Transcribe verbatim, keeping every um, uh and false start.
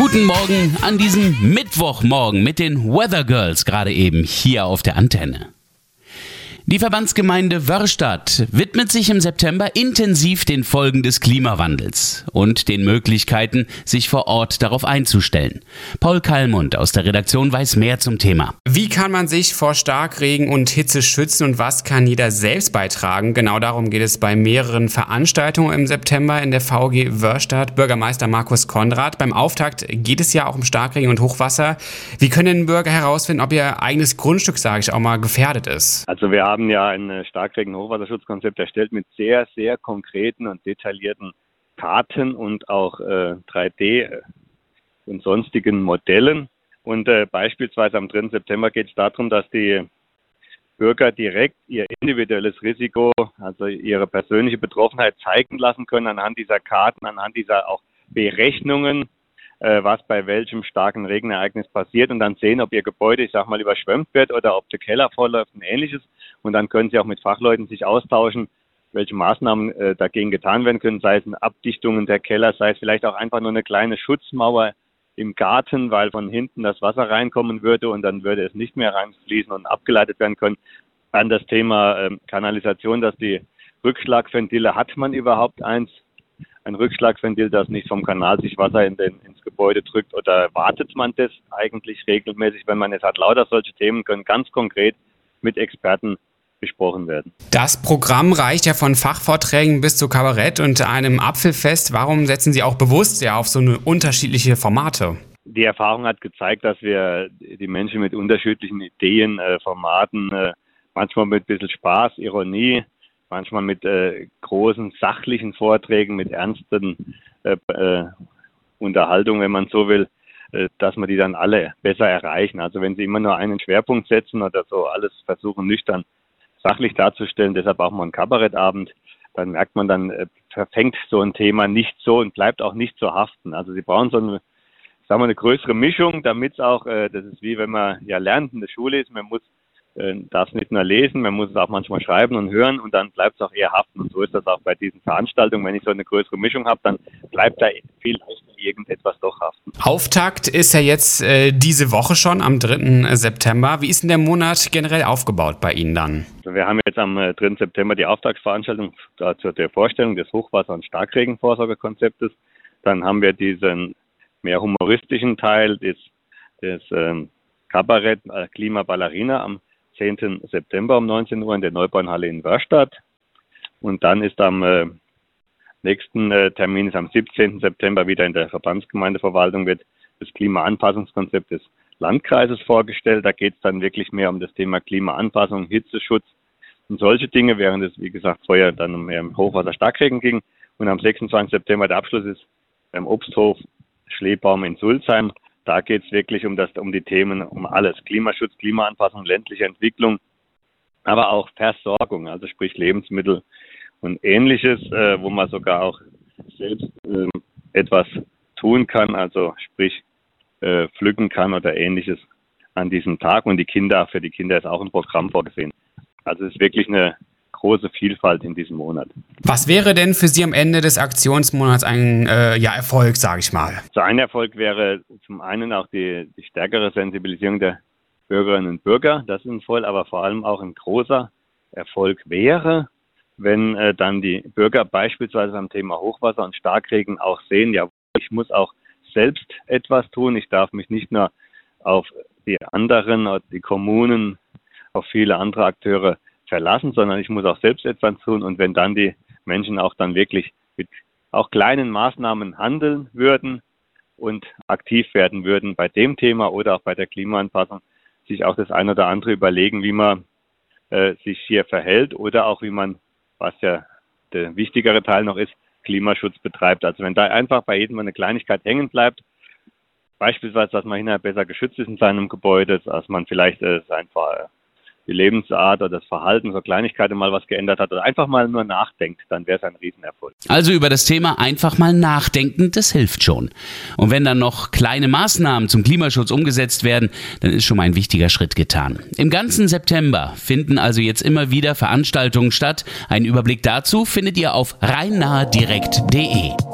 Guten Morgen an diesem Mittwochmorgen mit den Weather Girls gerade eben hier auf der Antenne. Die Verbandsgemeinde Wörrstadt widmet sich im September intensiv den Folgen des Klimawandels und den Möglichkeiten, sich vor Ort darauf einzustellen. Paul Kallmund aus der Redaktion weiß mehr zum Thema. Wie kann man sich vor Starkregen und Hitze schützen und was kann jeder selbst beitragen? Genau darum geht es bei mehreren Veranstaltungen im September in der V G Wörrstadt. Bürgermeister Markus Konrad. Beim Auftakt geht es ja auch um Starkregen und Hochwasser. Wie können Bürger herausfinden, ob ihr eigenes Grundstück, sage ich auch mal, gefährdet ist? Also wir haben ja ein Starkregen- und Hochwasserschutzkonzept erstellt mit sehr, sehr konkreten und detaillierten Karten und auch äh, drei D und sonstigen Modellen. Und äh, beispielsweise am dritten September geht es darum, dass die Bürger direkt ihr individuelles Risiko, also ihre persönliche Betroffenheit zeigen lassen können anhand dieser Karten, anhand dieser auch Berechnungen, äh, was bei welchem starken Regenereignis passiert und dann sehen, ob ihr Gebäude, ich sag mal, überschwemmt wird oder ob der Keller vollläuft und ähnliches. Und dann können Sie auch mit Fachleuten sich austauschen, welche Maßnahmen äh, dagegen getan werden können, sei es eine Abdichtungen der Keller, sei es vielleicht auch einfach nur eine kleine Schutzmauer im Garten, weil von hinten das Wasser reinkommen würde und dann würde es nicht mehr reinfließen und abgeleitet werden können. Dann das Thema äh, Kanalisation, dass die Rückschlagventile, hat man überhaupt eins? Ein Rückschlagventil, das nicht vom Kanal sich Wasser in den, ins Gebäude drückt, oder wartet man das eigentlich regelmäßig, wenn man es hat? Lauter solche Themen können ganz konkret mit Experten besprochen werden. Das Programm reicht ja von Fachvorträgen bis zu Kabarett und einem Apfelfest. Warum setzen Sie auch bewusst ja auf so eine unterschiedliche Formate? Die Erfahrung hat gezeigt, dass wir die Menschen mit unterschiedlichen Ideen, äh, Formaten, äh, manchmal mit ein bisschen Spaß, Ironie, manchmal mit äh, großen sachlichen Vorträgen, mit ernsten äh, äh, Unterhaltungen, wenn man so will, äh, dass wir die dann alle besser erreichen. Also wenn Sie immer nur einen Schwerpunkt setzen oder so alles versuchen nüchtern sachlich darzustellen, deshalb auch mal ein Kabarettabend, dann merkt man, dann äh, verfängt so ein Thema nicht so und bleibt auch nicht so haften. Also Sie brauchen so eine, sagen wir, eine größere Mischung, damit es auch, äh, das ist wie wenn man ja lernt in der Schule ist, man muss äh, darf es nicht nur lesen, man muss es auch manchmal schreiben und hören und dann bleibt es auch eher haften. Und so ist das auch bei diesen Veranstaltungen. Wenn ich so eine größere Mischung habe, dann bleibt da viel irgendetwas doch haften. Auftakt ist ja jetzt äh, diese Woche schon, am dritten September. Wie ist denn der Monat generell aufgebaut bei Ihnen dann? Also wir haben jetzt am äh, dritten September die Auftaktveranstaltung äh, zur der Vorstellung des Hochwasser- und Starkregenvorsorgekonzeptes. Dann haben wir diesen mehr humoristischen Teil des, des ähm, Kabarett äh, Klima Ballerina am zehnten September um neunzehn Uhr in der Neubauernhalle in Wörrstadt. Und dann ist am äh, nächsten äh, Termin ist am siebzehnten September wieder in der Verbandsgemeindeverwaltung, wird das Klimaanpassungskonzept des Landkreises vorgestellt. Da geht es dann wirklich mehr um das Thema Klimaanpassung, Hitzeschutz und solche Dinge, während es, wie gesagt, vorher dann mehr um Hochwasser, Starkregen ging. Und am sechsundzwanzigsten September der Abschluss ist beim Obsthof Schleebaum in Sulzheim. Da geht es wirklich um das, um die Themen, um alles. Klimaschutz, Klimaanpassung, ländliche Entwicklung, aber auch Versorgung, also sprich Lebensmittel und Ähnliches, äh, wo man sogar auch selbst äh, etwas tun kann, also sprich äh, pflücken kann oder Ähnliches an diesem Tag. Und die Kinder, für die Kinder ist auch ein Programm vorgesehen. Also es ist wirklich eine große Vielfalt in diesem Monat. Was wäre denn für Sie am Ende des Aktionsmonats ein äh, ja, Erfolg, sage ich mal? So ein Erfolg wäre zum einen auch die, die stärkere Sensibilisierung der Bürgerinnen und Bürger, das ist voll, aber vor allem auch ein großer Erfolg wäre, wenn äh, dann die Bürger beispielsweise beim Thema Hochwasser und Starkregen auch sehen, ja, ich muss auch selbst etwas tun, ich darf mich nicht nur auf die anderen, auf die Kommunen, auf viele andere Akteure verlassen, sondern ich muss auch selbst etwas tun. Und wenn dann die Menschen auch dann wirklich mit auch kleinen Maßnahmen handeln würden und aktiv werden würden bei dem Thema oder auch bei der Klimaanpassung, sich auch das eine oder andere überlegen, wie man äh, sich hier verhält oder auch wie man, was ja der wichtigere Teil noch ist, Klimaschutz betreibt. Also wenn da einfach bei jedem eine Kleinigkeit hängen bleibt, beispielsweise, dass man hinterher besser geschützt ist in seinem Gebäude, dass man vielleicht äh, einfach äh, die Lebensart oder das Verhalten, so Kleinigkeiten mal was geändert hat oder einfach mal nur nachdenkt, dann wäre es ein Riesenerfolg. Also über das Thema einfach mal nachdenken, das hilft schon. Und wenn dann noch kleine Maßnahmen zum Klimaschutz umgesetzt werden, dann ist schon mal ein wichtiger Schritt getan. Im ganzen September finden also jetzt immer wieder Veranstaltungen statt. Einen Überblick dazu findet ihr auf rhein nahe direkt punkt de.